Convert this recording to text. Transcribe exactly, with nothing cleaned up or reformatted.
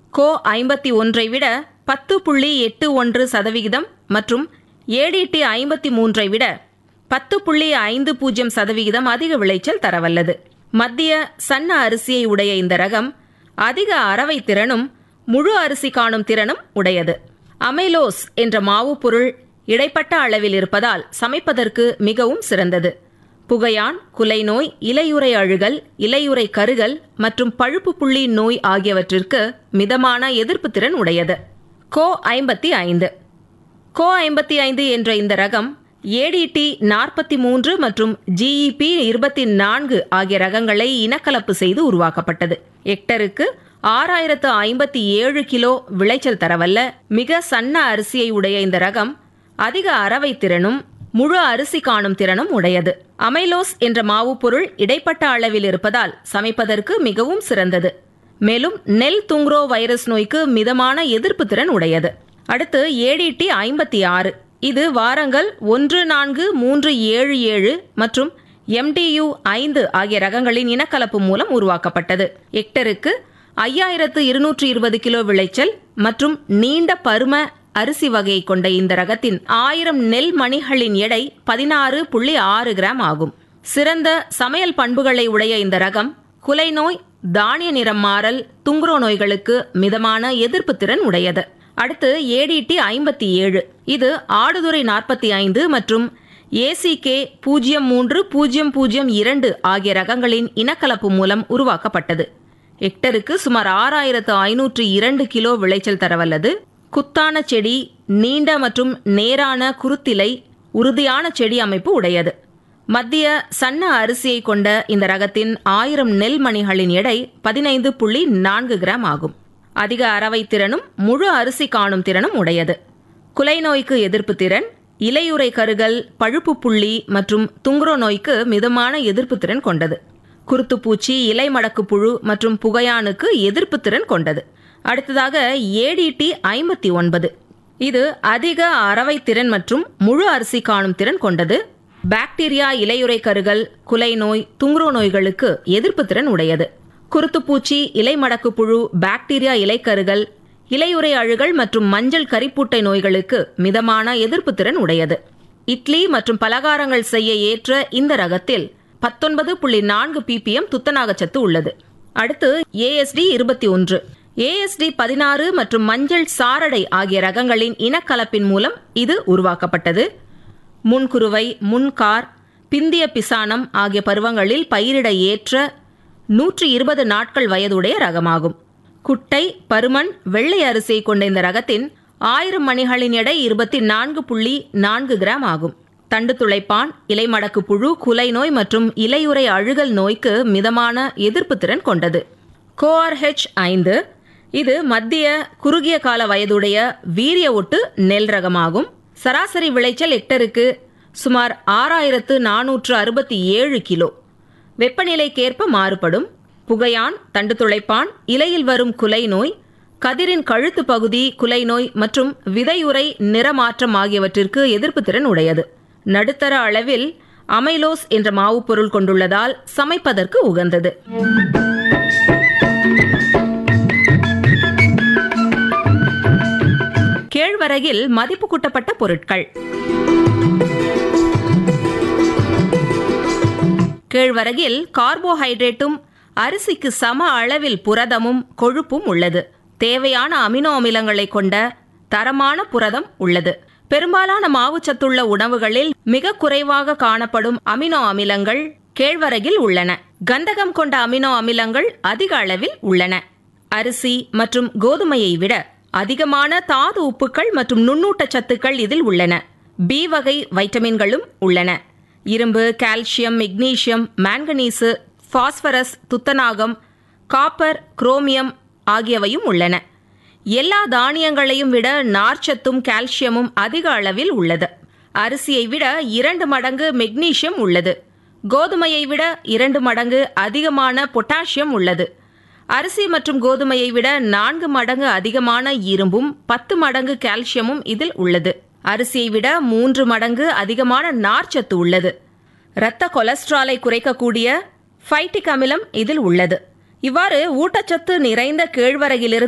கோ ஐம்பத்தி ஒன்றை விட பத்து புள்ளி எட்டு ஒன்று சதவிகிதம் மற்றும் ஏடிடி ஐம்பத்தி மூன்றை விட பத்து புள்ளி ஐந்து பூஜ்ஜியம் சதவிகிதம் அதிக விளைச்சல் தரவல்லது. மத்திய சன்ன அரிசியை உடைய இந்த ரகம் அதிக அரவை திறனும் முழு அரிசி காணும் திறனும் உடையது. அமைலோஸ் என்ற மாவு பொருள் இடைப்பட்ட அளவில் இருப்பதால் சமைப்பதற்கு மிகவும் சிறந்தது. புகையான், குலைநோய், இலையுறை அழுகல், இலையுறை கருகல் மற்றும் பழுப்பு புள்ளி நோய் ஆகியவற்றிற்கு மிதமான எதிர்ப்பு திறன் உடையது. கோ ஐம்பத்தி ஐந்து கோ ஐம்பத்தி ஐந்து என்ற இந்த ரகம் ஏடிடி நாற்பத்தி மூன்று மற்றும் ஜிஇபி இருபத்தி நான்கு ஆகிய ரகங்களை இனக்கலப்பு செய்து உருவாக்கப்பட்டது. ஹெக்டருக்கு ஆறாயிரத்து ஐம்பத்தி ஏழு கிலோ விளைச்சல் தரவல்ல மிக சன்ன அரிசியை உடைய இந்த ரகம் அதிக அரவை திறனும் முழு அரிசி காணும் திறனும் உடையது. அமைலோஸ் என்ற மாவு பொருள் இடைப்பட்ட அளவில் இருப்பதால் சமைப்பதற்கு மிகவும் சிறந்தது. மேலும் நெல் துங்க்ரோ வைரஸ் நோய்க்கு மிதமான எதிர்ப்பு திறன் உடையது. அடுத்து ஏடிடி ஐம்பத்தி ஆறு. இது வாரங்கள் ஒன்று நான்கு மூன்று ஏழு ஏழு மற்றும் எம்டியு ஐந்து ஆகிய ரகங்களின் இனக்கலப்பு மூலம் உருவாக்கப்பட்டது. ஹெக்டருக்கு ஐயாயிரத்து இருநூற்று இருபது கிலோ விளைச்சல் மற்றும் நீண்ட பரும அரிசி வகையை கொண்ட இந்த ரகத்தின் ஆயிரம் நெல் மணிகளின் எடை பதினாறு புள்ளி ஆறு கிராம் ஆகும். சிறந்த சமையல் பண்புகளை உடைய இந்த ரகம் குலைநோய், தானிய நிறம் மாறல், துங்க்ரோ நோய்களுக்கு மிதமான எதிர்ப்பு திறன் உடையது. அடுத்து ஏடிடி ஐம்பத்தி ஏழு. இது ஆடுதுறை நாற்பத்தி ஐந்து மற்றும் ஏசிகே பூஜ்ஜியம் மூன்று பூஜ்ஜியம் பூஜ்ஜியம் இரண்டு ஆகிய ரகங்களின் இனக்கலப்பு மூலம் உருவாக்கப்பட்டது. ஹெக்டருக்கு சுமார் ஆறாயிரத்து ஐநூற்று இரண்டு கிலோ விளைச்சல் தரவல்லது. குத்தான செடி, நீண்ட மற்றும் நேரான குருத்திலை, உறுதியான செடி அமைப்பு உடையது. மத்திய சன்ன அரிசியை கொண்ட இந்த ரகத்தின் ஆயிரம் நெல் மணிகளின் எடை பதினைந்து புள்ளி நான்கு கிராம் ஆகும். அதிக அரவை திறனும் முழு அரிசி காணும் திறனும் உடையது. குலைநோய்க்கு எதிர்ப்பு திறன், இலையுறை கருகல், பழுப்பு புள்ளி மற்றும் துங்க்ரோ நோய்க்கு மிதமான எதிர்ப்பு திறன் கொண்டது. குருத்துப்பூச்சி, இலை மடக்கு புழு மற்றும் புகையானுக்கு எதிர்ப்பு திறன் கொண்டது. அடுத்ததாக ஏடிடி ஐம்பத்தி ஒன்பது. இது அதிக அரவை திறன் மற்றும் முழு அரிசி காணும் திறன் கொண்டது. பாக்டீரியா, இலையுறை கருகல், குலைநோய், துங்க்ரோ நோய்களுக்கு எதிர்ப்பு திறன் உடையது. குருத்துப்பூச்சி, இலை மடக்கு புழு, பாக்டீரியா இலைக்கருகல், இலையுறை அழுகல் மற்றும் மஞ்சள் கரிப்பூட்டை நோய்களுக்கு மிதமான எதிர்ப்பு திறன் உடையது. இட்லி மற்றும் பலகாரங்கள் செய்ய ஏற்ற இந்த ரகத்தில் பத்தொன்பது புள்ளி நான்கு பிபிஎம் துத்தநாகச்சத்து உள்ளது. அடுத்து ஏஎஸ்டி இருபத்தி ஒன்று. ஏஎஸ்டி பதினாறு மற்றும் மஞ்சள் சாரடை ஆகிய ரகங்களின் இனக்கலப்பின் மூலம் இது உருவாக்கப்பட்டது. முன்குருவை, முன்கார், பிந்திய பிசானம் ஆகிய பருவங்களில் பயிரிட ஏற்ற நூற்றி இருபது நாட்கள் வயதுடைய ரகமாகும். குட்டை, பருமன், வெள்ளை அரிசியை கொண்ட இந்த ரகத்தின் ஆயிரம் மணிகளின் எடை இருபத்தி நான்கு புள்ளி நான்கு கிராம் ஆகும். தண்டு துளைப்பான், இலை மடக்கு புழு, குலைநோய் மற்றும் இலையுறை அழுகல் நோய்க்கு மிதமான எதிர்ப்பு திறன் கொண்டது. கோஆர்ஹெச் ஐந்து. இது மத்திய குறுகிய கால வயதுடைய வீரிய ஒட்டு நெல் ரகமாகும். சராசரி விளைச்சல் ஹெக்டருக்கு சுமார் ஆறாயிரத்து நானூற்று அறுபத்தி ஏழு கிலோ. வெப்பநிலைக்கேற்ப மாறுபடும். புகையான், தண்டு துளைப்பான், இலையில் வரும் குலைநோய், கதிரின் கழுத்து பகுதி குலைநோய் மற்றும் விதையுறை நிறமாற்றம் ஆகியவற்றிற்கு எதிர்ப்பு திறன் உடையது. நடுத்தர அளவில் அமைலோஸ் என்ற மாவு பொருள் கொண்டுள்ளதால் சமைப்பதற்கு உகந்தது. கேழ்வரகில் மதிப்பு கூட்டப்பட்ட பொருட்கள். கேழ்வரகில் கார்போஹைட்ரேட்டும் அரிசிக்கு சம அளவில் புரதமும் கொழுப்பும் உள்ளது. தேவையான அமினோ அமிலங்களை கொண்ட தரமான புரதம் உள்ளது. பெரும்பாலான மாவுச்சத்துள்ள உணவுகளில் மிக குறைவாக காணப்படும் அமினோ அமிலங்கள் கேழ்வரகில் உள்ளன. கந்தகம் கொண்ட அமினோ அமிலங்கள் அதிக அளவில் உள்ளன. அரிசி மற்றும் கோதுமையை விட அதிகமான தாது உப்புக்கள் மற்றும் நுண்ணூட்ட சத்துக்கள் இதில் உள்ளன. பி வகை வைட்டமின்களும் உள்ளன. இரும்பு, கால்சியம், மெக்னீசியம், மாங்கனீசு, பாஸ்பரஸ், துத்தநாகம், காப்பர், குரோமியம் ஆகியவையும் உள்ளன. எல்லா தானியங்களையும் விட நார்ச்சத்தும் கால்சியமும் அதிக அளவில் உள்ளது. அரிசியை விட இரண்டு மடங்கு மெக்னீசியம் உள்ளது. கோதுமையை விட இரண்டு மடங்கு அதிகமான பொட்டாசியம் உள்ளது. அரிசி மற்றும் கோதுமையை விட நான்கு மடங்கு அதிகமான இரும்பும் பத்து மடங்கு கால்சியமும் இதில் உள்ளது. அரிசியை விட மூன்று மடங்கு அதிகமான நார்ச்சத்து உள்ளது. இரத்த கொலஸ்ட்ராலை குறைக்கக்கூடிய ஃபைட்டிக் அமிலம் இதில் உள்ளது. இவ்வாறு ஊட்டச்சத்து நிறைந்த கேழ்வரகிலிருந்து